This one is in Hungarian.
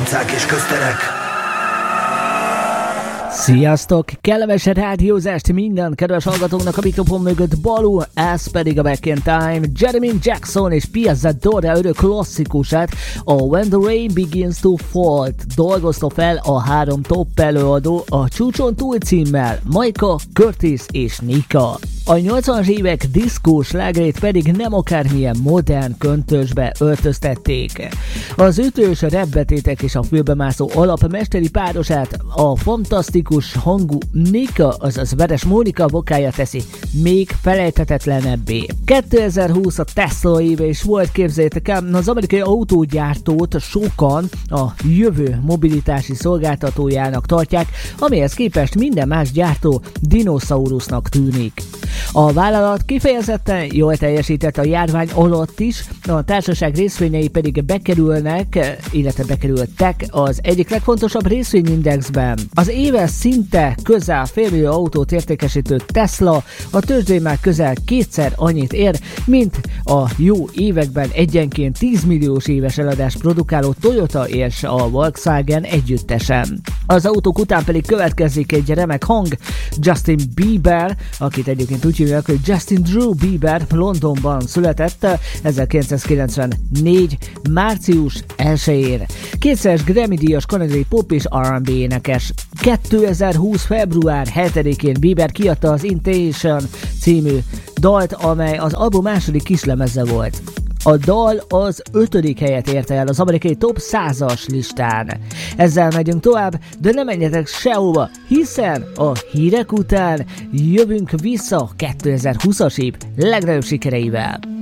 utcák és közterek. Sziasztok! Kellemes rádiózást minden kedves hallgatóknak a mikrofon mögött Balú, ez pedig a Back in Time, Jeremy Jackson és Piazza Dora örök klasszikusát, a When the Rain Begins to Fall dolgozta fel a 3 top előadó a Csúcson túl címmel, Majka, Curtis és Nika. A 80-as évek diszkós slágerét pedig nem akármilyen modern köntösbe öltöztették. Az ütős rapbetétek és a fülbemászó alapmesteri párosát a fantasztikus hangú Nika, azaz Veres Mónika vokája teszi még felejthetetlenebbé. 2020 a Tesla éve is volt, képzeljétek el, az amerikai autógyártót sokan a jövő mobilitási szolgáltatójának tartják, amihez képest minden más gyártó dinoszaurusznak tűnik. A vállalat kifejezetten jól teljesített a járvány alatt is, a társaság részvényei pedig bekerültek az egyik legfontosabb részvényindexben. Az éves szinte közel félmillió autót értékesítő Tesla a tőzsdén már közel 2-szer annyit ér, mint a jó években egyenként 10 milliós éves eladást produkáló Toyota és a Volkswagen együttesen. Az autók után pedig következik egy remek hang, Justin Bieber, akit egyébként úgy hívják, hogy Justin Drew Bieber, Londonban született 1994. március 1-én. Kétszeres Grammy-díjas kanadai pop és R&B énekes. 2020. február 7-én Bieber kiadta az Intention című dalt, amely az album második kislemeze volt. A dal az 5. helyet érte el az amerikai top 100-as listán. Ezzel megyünk tovább, de nem menjetek sehova, hiszen a hírek után jövünk vissza 2020-as év legnagyobb sikereivel.